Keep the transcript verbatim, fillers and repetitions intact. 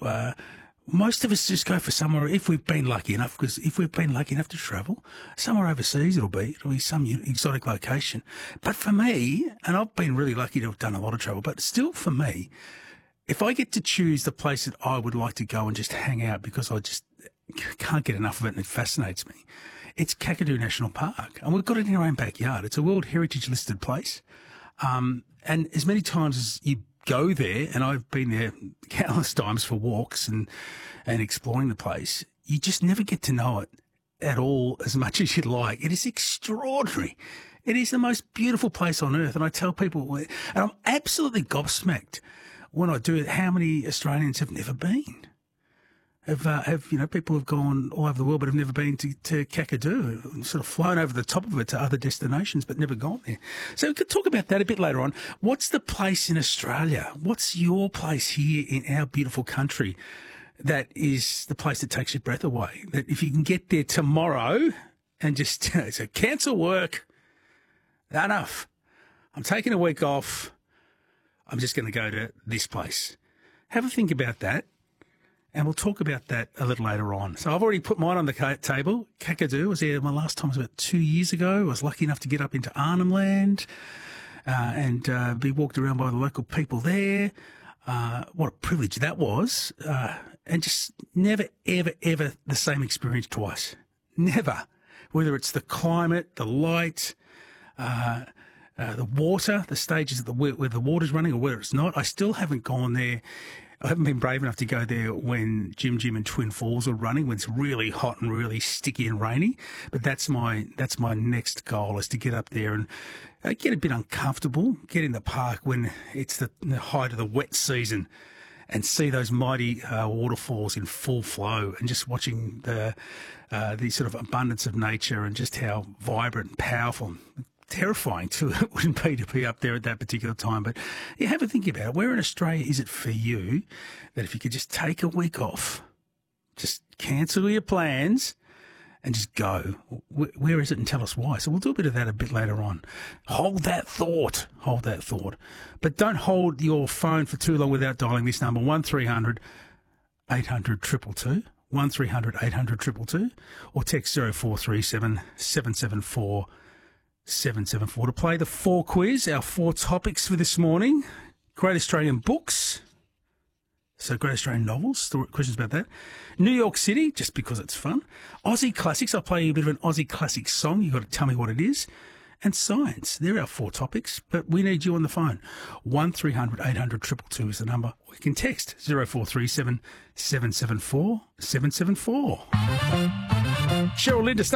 Uh, most of us just go for somewhere, if we've been lucky enough, because if we've been lucky enough to travel, somewhere overseas it'll be. It'll be some exotic location. But for me, and I've been really lucky to have done a lot of travel, but still for me, if I get to choose the place that I would like to go and just hang out because I just can't get enough of it and it fascinates me, it's Kakadu National Park. And we've got it in our own backyard. It's a World Heritage listed place. Um, and as many times as you go there, and I've been there countless times for walks and, and exploring the place, you just never get to know it at all as much as you'd like. It is extraordinary. It is the most beautiful place on earth. And I tell people, and I'm absolutely gobsmacked when I do it, how many Australians have never been. Have, uh, have you know, people have gone all over the world but have never been to, to Kakadu, sort of flown over the top of it to other destinations but never gone there. So we could talk about that a bit later on. What's the place in Australia? What's your place here in our beautiful country that is the place that takes your breath away? That if you can get there tomorrow and just so cancel work, enough. I'm taking a week off. I'm just going to go to this place. Have a think about that. And we'll talk about that a little later on. So I've already put mine on the table. Kakadu was there. My last time was about two years ago. I was lucky enough to get up into Arnhem Land uh, and uh, be walked around by the local people there. Uh, what a privilege that was. Uh, and just never, ever, ever the same experience twice. Never. Whether it's the climate, the light, uh, uh, the water, the stages of the where, where the water's running or whether it's not. I still haven't gone there. I haven't been brave enough to go there when Jim Jim and Twin Falls are running, when it's really hot and really sticky and rainy. But that's my that's my next goal, is to get up there and uh, get a bit uncomfortable, get in the park when it's the, the height of the wet season and see those mighty uh, waterfalls in full flow and just watching the, uh, the sort of abundance of nature and just how vibrant and powerful terrifying too it wouldn't be to be up there at that particular time. But you have a think about it. Where in Australia is it for you that if you could just take a week off, just cancel your plans and just go? Where is it, and tell us why? So we'll do a bit of that a bit later on. Hold that thought. Hold that thought. But don't hold your phone for too long without dialing this number, one three hundred eight hundred two two two, one three hundred eight hundred two two two, or text zero four three seven seven seven four seven seven four to play the four quiz, our four topics for this morning. Great Australian books. So great Australian novels, questions about that. New York City, just because it's fun. Aussie classics, I'll play you a bit of an Aussie classic song. You've got to tell me what it is. And science, they're our four topics, but we need you on the phone. one three hundred eight hundred two two two is the number. Or you can text zero four three seven seven seven four seven seven four. Cheryl Linda,